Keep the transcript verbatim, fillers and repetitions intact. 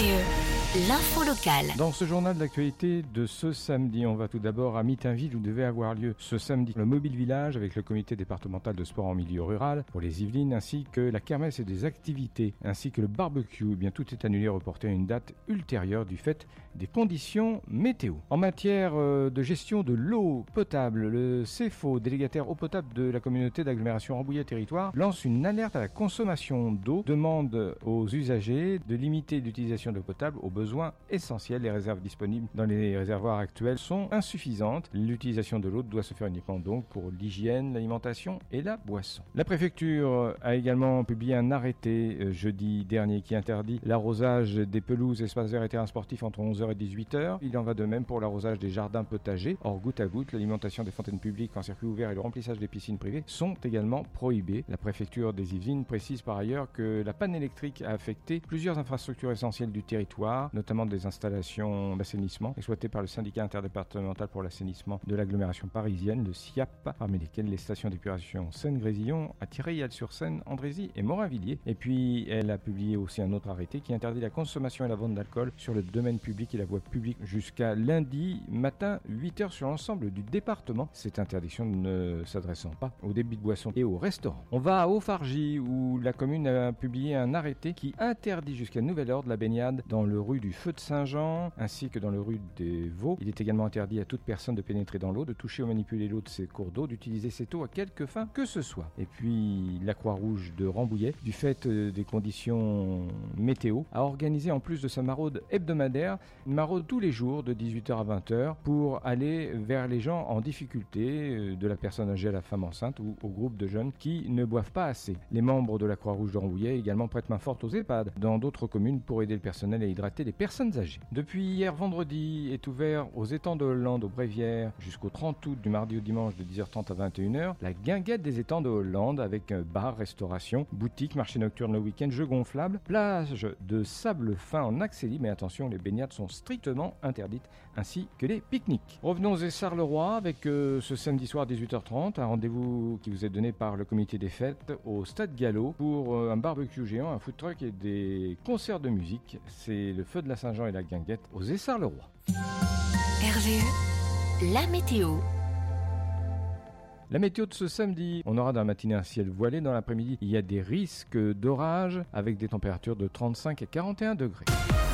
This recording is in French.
E, l'info locale. Dans ce journal de l'actualité de ce samedi, on va tout d'abord à Mitainville où devait avoir lieu ce samedi le Mobile Village avec le comité départemental de sport en milieu rural pour les Yvelines, ainsi que la kermesse et des activités, ainsi que le barbecue. Eh bien, tout est annulé, reporté à une date ultérieure du fait des conditions météo. En matière de gestion de l'eau potable, le C E F O, délégataire eau potable de la communauté d'agglomération Rambouillet Territoire, lance une alerte à la consommation d'eau, demande aux usagers de limiter l'utilisation d'eau potable aux besoins essentiels. Les réserves disponibles dans les réservoirs actuels sont insuffisantes. L'utilisation de l'eau doit se faire uniquement donc pour l'hygiène, l'alimentation et la boisson. La préfecture a également publié un arrêté euh, jeudi dernier qui interdit l'arrosage des pelouses, espaces verts et terrains sportifs entre onze heures et dix-huit heures. Il en va de même pour l'arrosage des jardins potagers. Hors goutte à goutte, l'alimentation des fontaines publiques en circuit ouvert et le remplissage des piscines privées sont également prohibés. La préfecture des Yvelines précise par ailleurs que la panne électrique a affecté plusieurs infrastructures essentielles du territoire, notamment des installations d'assainissement exploitées par le syndicat interdépartemental pour l'assainissement de l'agglomération parisienne, le S I A P, parmi lesquelles les stations d'épuration Seine-Grésillon, à Thierry-Sur-Seine, Andrézy et Morinvilliers. Et puis, elle a publié aussi un autre arrêté qui interdit la consommation et la vente d'alcool sur le domaine public et la voie publique jusqu'à lundi matin huit heures sur l'ensemble du département. Cette interdiction ne s'adressant pas aux débits de boissons et aux restaurants. On va à Haut-Fargy où la commune a publié un arrêté qui interdit jusqu'à nouvel ordre la baignade dans le rue du Feu de Saint-Jean ainsi que dans le rue des Vaux. Il est également interdit à toute personne de pénétrer dans l'eau, de toucher ou manipuler l'eau de ces cours d'eau, d'utiliser cette eau à quelque fin que ce soit. Et puis la Croix-Rouge de Rambouillet, du fait des conditions météo, a organisé en plus de sa maraude hebdomadaire une maraude tous les jours de dix-huit heures à vingt heures pour aller vers les gens en difficulté, de la personne âgée à la femme enceinte ou au groupe de jeunes qui ne boivent pas assez. Les membres de la Croix-Rouge de Rambouillet également prêtent main forte aux EHPAD dans d'autres communes pour aider le personnel à hydrater les personnes âgées. Depuis hier vendredi est ouvert aux étangs de Hollande au Bréviaire jusqu'au trente août du mardi au dimanche de dix heures trente à vingt et une heures la guinguette des étangs de Hollande avec bar, restauration, boutique, marché nocturne le week-end, jeux gonflables, plage de sable fin en accès libre, mais attention, les baignades sont strictement interdites ainsi que les pique-niques. Revenons aux Essarts-le-Roi avec euh, ce samedi soir dix-huit heures trente un rendez-vous qui vous est donné par le comité des fêtes au Stade Gallo pour euh, un barbecue géant, un food truck et des concerts de musique. C'est le feu de la Saint-Jean et la guinguette aux Essarts-le-Roi. R G E, la météo. La météo de ce samedi, on aura dans la matinée un ciel voilé, dans l'après-midi il y a des risques d'orage avec des températures de trente-cinq à quarante et un degrés.